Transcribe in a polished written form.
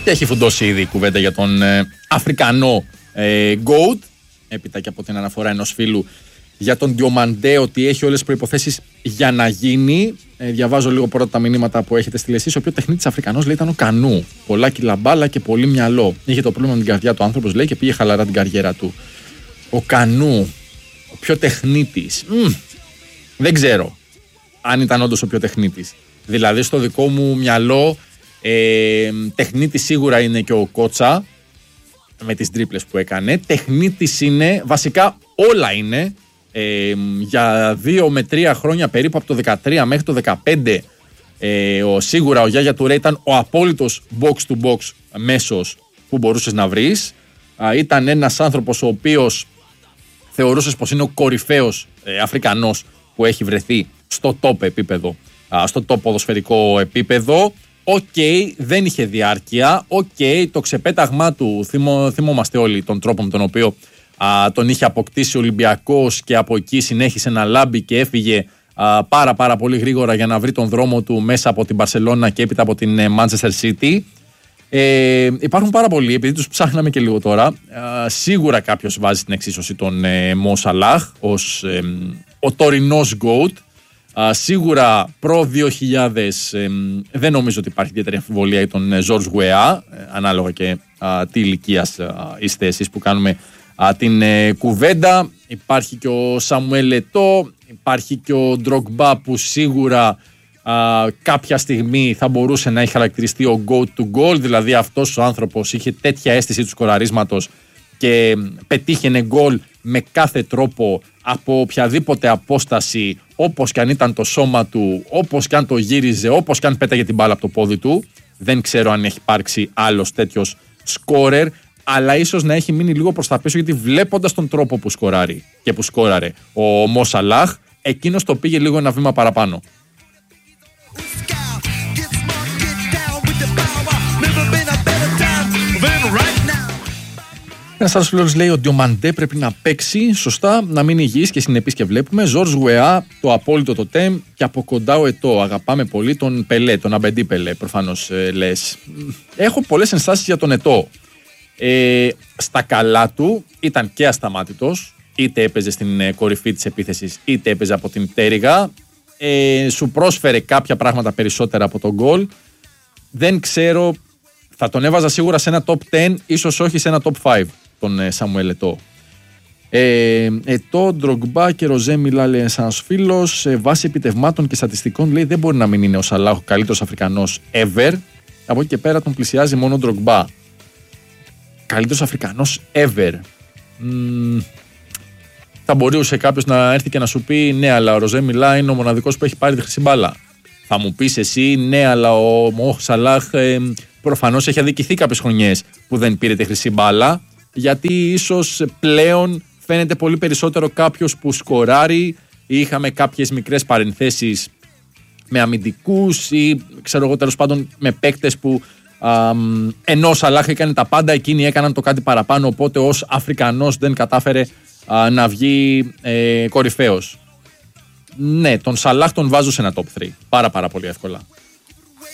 Και έχει φουντώσει ήδη η κουβέντα για τον Αφρικανό GOAT. Έπειτα και από την αναφορά ενός φίλου για τον Διομαντέ ότι έχει όλες τις προϋποθέσεις για να γίνει. Διαβάζω λίγο πρώτα τα μηνύματα που έχετε στείλει εσείς. Ο πιο τεχνίτης Αφρικανός λέει ήταν ο Κανού. Πολλά κιλά μπάλα και πολύ μυαλό. Είχε το πρόβλημα με την καρδιά του άνθρωπος, λέει, και πήγε χαλαρά την καριέρα του. Ο Κανού, ο πιο τεχνίτης. Δεν ξέρω αν ήταν όντως ο πιο τεχνίτης. Δηλαδή στο δικό μου μυαλό τεχνίτης σίγουρα είναι και ο Κότσα με τις τρίπλες που έκανε. Τεχνίτης είναι, βασικά όλα είναι. Για 2 με 3 χρόνια περίπου, από το 13 μέχρι το 15, σίγουρα ο Γιάγια Τουρέ ήταν ο απόλυτος box to box μέσος που μπορούσες να βρεις. Ήταν ένας άνθρωπος ο οποίος θεωρούσες πως είναι ο κορυφαίος Αφρικανός που έχει βρεθεί στο top επίπεδο, στο top ποδοσφαιρικό επίπεδο. Δεν είχε διάρκεια. Το ξεπέταγμά του, θυμόμαστε όλοι τον τρόπο με τον οποίο τον είχε αποκτήσει ο Ολυμπιακός και από εκεί συνέχισε να λάμπει και έφυγε πάρα πολύ γρήγορα για να βρει τον δρόμο του μέσα από την Μπαρσελόνα και έπειτα από την Manchester City. Υπάρχουν πάρα πολλοί, επειδή τους ψάχναμε και λίγο τώρα. Σίγουρα κάποιος βάζει στην εξίσωση τον Mo Salah ως ο τωρινός GOAT. Σίγουρα προ 2000 δεν νομίζω ότι υπάρχει ιδιαίτερη αμφιβολία για τον George Weah, ανάλογα και τι ηλικίας είστε εσείς που κάνουμε την κουβέντα. Υπάρχει και ο Samuel Eto'o, υπάρχει και ο Drogba που σίγουρα κάποια στιγμή θα μπορούσε να έχει χαρακτηριστεί ο GOAT to goal, δηλαδή αυτός ο άνθρωπος είχε τέτοια αίσθηση του σκοραρίσματος και πετύχαινε γκολ με κάθε τρόπο από οποιαδήποτε απόσταση, όπως και αν ήταν το σώμα του, όπως και αν το γύριζε, όπως και αν πέταγε την μπάλα από το πόδι του. Δεν ξέρω αν έχει υπάρξει άλλος τέτοιος σκόρερ, αλλά ίσως να έχει μείνει λίγο προς τα πίσω, γιατί βλέποντας τον τρόπο που σκοράρει και που σκόραρε ο Mo Salah, εκείνος το πήγε λίγο ένα βήμα παραπάνω. Ένας άλλος φίλος λέει ότι ο Μαντέ πρέπει να παίξει σωστά, να μείνει υγιής και συνεπής και βλέπουμε. George Weah, το απόλυτο το τέμ, και από κοντά ο Eto'o. Αγαπάμε πολύ τον Πελέ, τον Αμπεντί Πελέ, προφανώς λες. Έχω πολλές ενστάσεις για τον Eto'o. Στα καλά του ήταν και ασταμάτητος, είτε έπαιζε στην κορυφή της επίθεσης, είτε έπαιζε από την πτέρυγα. Σου πρόσφερε κάποια πράγματα περισσότερα από τον γκολ. Δεν ξέρω, θα τον έβαζα σίγουρα σε ένα top 10, ίσως όχι σε ένα top 5, τον Samuel Eto'o. Eto'o, Drogba και Ροζέ Μιλά, λέει ένας φίλος. Βάσει επιτευμάτων και στατιστικών, λέει, δεν μπορεί να μην είναι ο Σαλάχ ο καλύτερος Αφρικανός ever. Από εκεί και πέρα τον πλησιάζει μόνο ο Drogba. Καλύτερος Αφρικανός ever. Θα μπορούσε κάποιος να έρθει και να σου πει ναι, αλλά ο Ροζέ Μιλά είναι ο μοναδικός που έχει πάρει τη χρυσή μπάλα. Θα μου πεις εσύ ναι, αλλά ο Mo Salah προφανώς έχει αδικηθεί κάποιες χρονιές που δεν πήρε τη χρυσή μπάλα, γιατί ίσως πλέον φαίνεται πολύ περισσότερο κάποιος που σκοράρει. Είχαμε κάποιες μικρές παρενθέσεις με αμυντικούς ή ξέρω εγώ, τέλος πάντων με παίκτες που ενώ ο Σαλάχ έκανε τα πάντα, εκείνοι έκαναν το κάτι παραπάνω, οπότε ως Αφρικανός δεν κατάφερε να βγει κορυφαίος. Ναι, τον Σαλάχ τον βάζω σε ένα top 3 πάρα πολύ εύκολα.